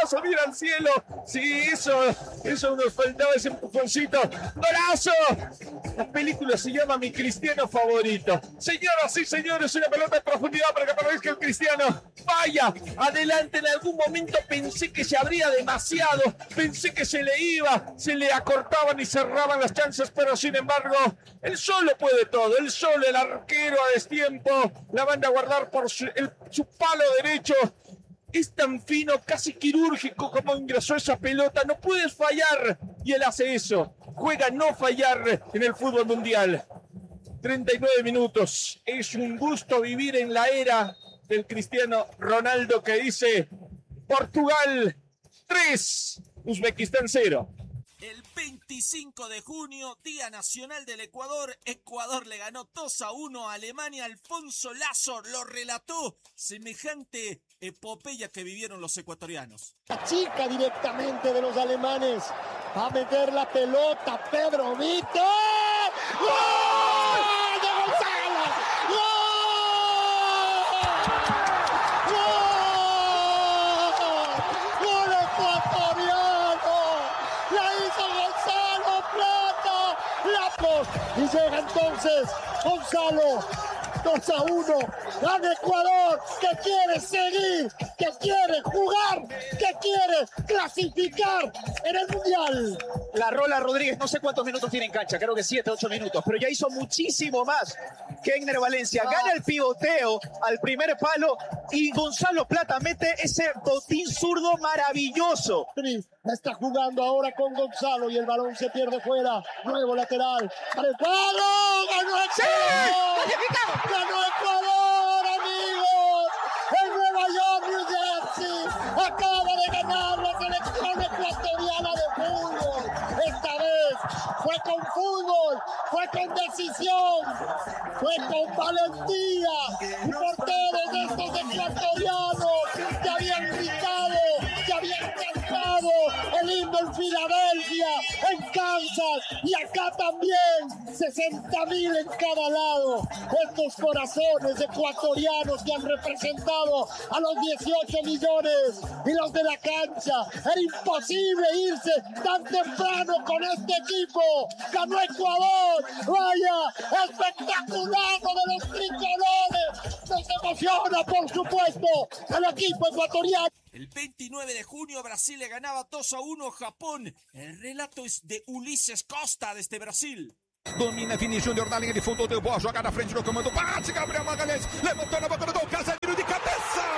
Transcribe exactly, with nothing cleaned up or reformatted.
brazos, mira al cielo. Sí, eso, eso nos faltaba, ese empujoncito. ¡Golazo! La película se llama Mi Cristiano Favorito. Señoras y señores, una pelota de profundidad para que parezca que el Cristiano vaya adelante. En algún momento pensé que se abría demasiado, pensé que se le iba, se le acortaban y cerraban las chances, pero sin embargo, él solo puede todo, él solo, el arquero a destiempo, la manda a guardar por su, el, su palo derecho. Es tan fino, casi quirúrgico como ingresó esa pelota, no puedes fallar, y él hace eso, juega a no fallar en el fútbol mundial. treinta y nueve minutos, es un gusto vivir en la era del Cristiano Ronaldo, que dice Portugal tres, Uzbekistán cero. El veinticinco de junio, Día Nacional del Ecuador, Ecuador le ganó dos a uno a Alemania. Alfonso Lazo lo relató, semejante epopeya que vivieron los ecuatorianos. La chica directamente de los alemanes, va a meter la pelota, Pedro Vito. ¡Gol de Gonzalo! ¡Gol! ¡Gol ecuatoriano! ¡La hizo Gonzalo Plata! ¡La... Y llega entonces Gonzalo, dos a uno, gana Ecuador, que quiere seguir, que quiere jugar, que quiere clasificar en el Mundial. La Rola Rodríguez, no sé cuántos minutos tiene en cancha, creo que siete, ocho minutos, pero ya hizo muchísimo más que Egner Valencia. Gana el pivoteo al primer palo y Gonzalo Plata mete ese botín zurdo maravilloso. Está jugando ahora con Gonzalo y el balón se pierde fuera. Nuevo lateral para el palo. ¡Ganó Ecuador! ¡Sí! ¡Ganó Ecuador, amigos! En Nueva York, New Jersey, acaba de ganar la selección ecuatoriana de fútbol. Esta vez fue con fútbol, fue con decisión, fue con valentía. Y por todos estos ecuatorianos que habían gritado, que habían cantado el himno en Filadelfia, en Kansas y acá también, sesenta mil en cada lado. Estos corazones ecuatorianos que han representado a los dieciocho millones y los de la cancha. Era imposible irse tan temprano con este equipo. Ganó Ecuador. Vaya, espectacular de los tricolores. Nos emociona, por supuesto, el equipo ecuatoriano. El veintinueve de junio Brasil le ganaba dos a uno a Japón. El relato es de Ulises Costa desde Brasil. Domina Vini Júnior na linha de fundo, deu boa jogada na frente do comando. Bate, Gabriel Magalhães, levantou na boca do gol, Casemiro de cabeça!